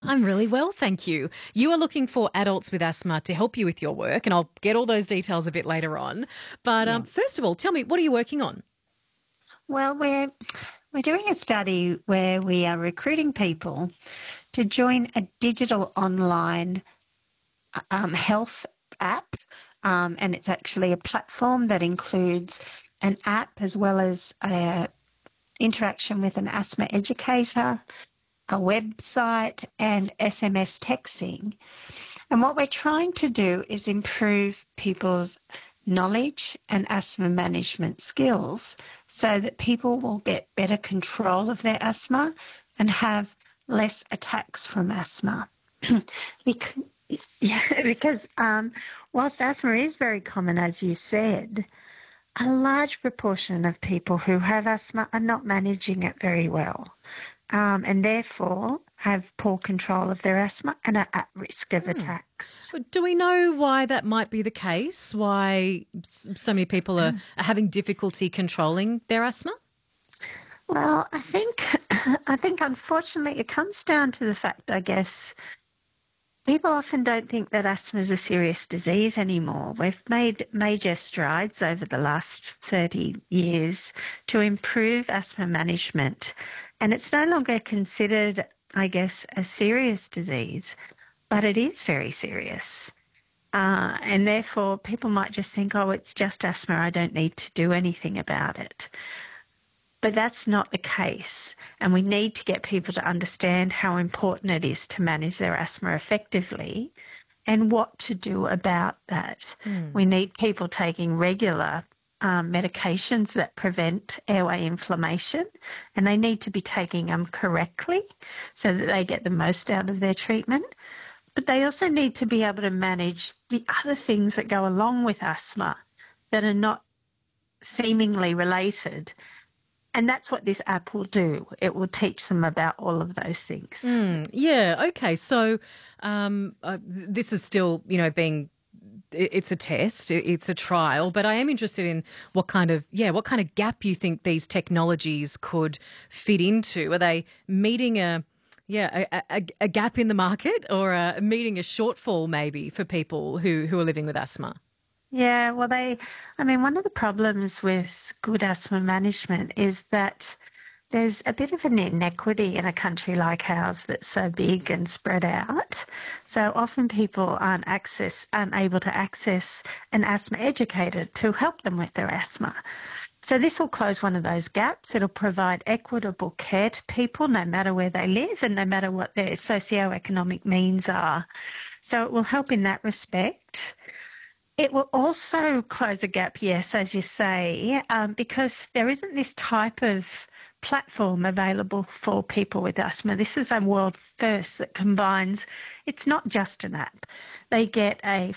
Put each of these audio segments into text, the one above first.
I'm really well, thank you. You are looking for adults with asthma to help you with your work, and I'll get all those details a bit later on. But Yeah. first of all, tell me, what are you working on? Well, we're doing a study where we are recruiting people to join a digital online health app, and it's actually a platform that includes an app as well as a interaction with an asthma educator, a website, and SMS texting. And what we're trying to do is improve people's knowledge and asthma management skills so that people will get better control of their asthma and have less attacks from asthma. because, because whilst asthma is very common, as you said, a large proportion of people who have asthma are not managing it very well, and therefore have poor control of their asthma and are at risk of attacks. But do we know why that might be the case? Why so many people are having difficulty controlling their asthma? Well, I think unfortunately it comes down to the fact, I guess, people often don't think that asthma is a serious disease anymore. We've made major strides over the last 30 years to improve asthma management, and it's no longer considered, I guess, a serious disease, but it is very serious. And therefore, people might just think, oh, it's just asthma, I don't need to do anything about it. But that's not the case. And we need to get people to understand how important it is to manage their asthma effectively and what to do about that. We need people taking regular medications that prevent airway inflammation, and they need to be taking them correctly so that they get the most out of their treatment. But they also need to be able to manage the other things that go along with asthma that are not seemingly related. And that's what this app will do. It will teach them about all of those things. Yeah, okay. So this is still, being it's a test, it's a trial, but I am interested in what kind of gap you think these technologies could fit into. Are they meeting a gap in the market, or meeting a shortfall maybe for people who are living with asthma? Yeah, well, one of the problems with good asthma management is that there's a bit of an inequity in a country like ours that's so big and spread out. So often people aren't able to access an asthma educator to help them with their asthma. So this will close one of those gaps. It'll provide equitable care to people no matter where they live and no matter what their socioeconomic means are. So it will help in that respect. It will also close a gap, yes, as you say, because there isn't this type of platform available for people with asthma. This is a world first that combines, it's not just an app. They get a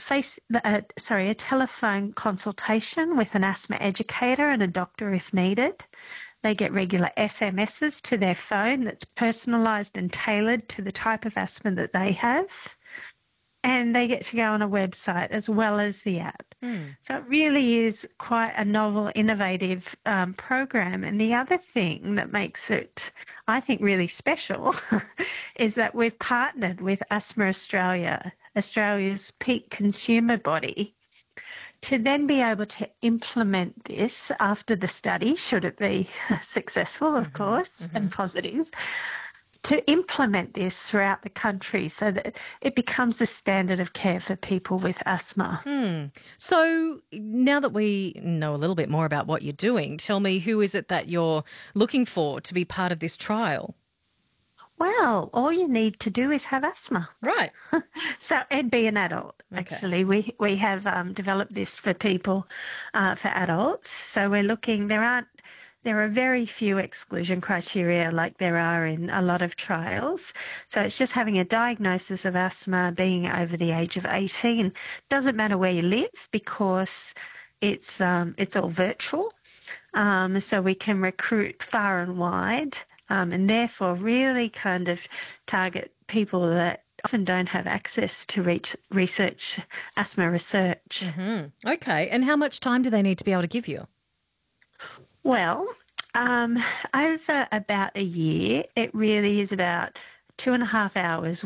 telephone consultation with an asthma educator and a doctor if needed. They get regular SMSs to their phone that's personalised and tailored to the type of asthma that they have. And they get to go on a website as well as the app. So it really is quite a novel, innovative program. And the other thing that makes it, I think, really special is that we've partnered with Asthma Australia, Australia's peak consumer body, to then be able to implement this after the study, should it be successful, of course, and positive, to implement this throughout the country so that it becomes the standard of care for people with asthma. So now that we know a little bit more about what you're doing, tell me, who is it that you're looking for to be part of this trial? Well, all you need to do is have asthma. Right. And be an adult. Okay. Actually, we have developed this for people, for adults. So we're looking. There are very few exclusion criteria like there are in a lot of trials. So it's just having a diagnosis of asthma, being over the age of 18. Doesn't matter where you live because it's all virtual. So we can recruit far and wide, and therefore really kind of target people that often don't have access to research, asthma research. Okay. And how much time do they need to be able to give you? Well, over about a year, it really is about 2.5 hours